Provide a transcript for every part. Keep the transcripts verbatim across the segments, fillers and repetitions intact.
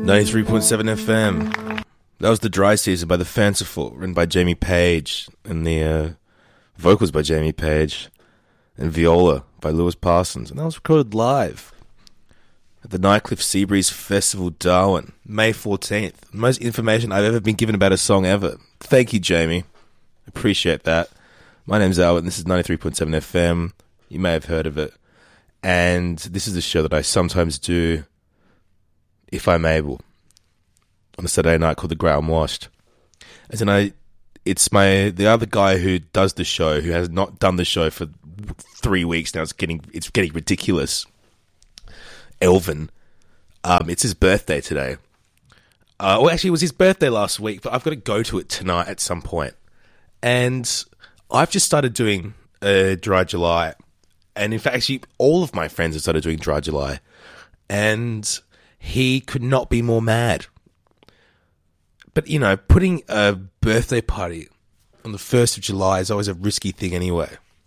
ninety-three point seven F M. That was The Dry Season by The Fanciful, written by Jamie Page, and the uh, vocals by Jamie Page, and viola by Lewis Parsons. And that was recorded live at the Nightcliff Seabreeze Festival, Darwin, May fourteenth. The most information I've ever been given about a song ever. Thank you, Jamie. Appreciate that. My name's Albert, and this is ninety-three point seven F M. You may have heard of it. And this is a show that I sometimes do, if I'm able, on a Saturday night called The Ground Washed. As in, I, it's my the other guy who does the show, who has not done the show for three weeks now. It's getting it's getting ridiculous. Elvin, um, it's his birthday today. Uh, well, actually, it was his birthday last week, but I've got to go to it tonight at some point. And I've just started doing uh, Dry July, and in fact, actually, all of my friends have started doing Dry July, and he could not be more mad. But, you know, putting a birthday party on the first of July is always a risky thing anyway.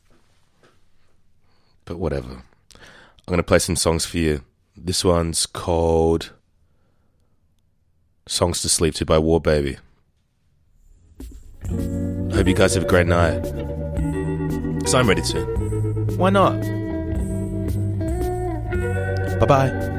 But whatever. I'm going to play some songs for you. This one's called Songs to Sleep To by War Baby. I hope you guys have a great night. Because I'm ready to. Why not? Bye-bye.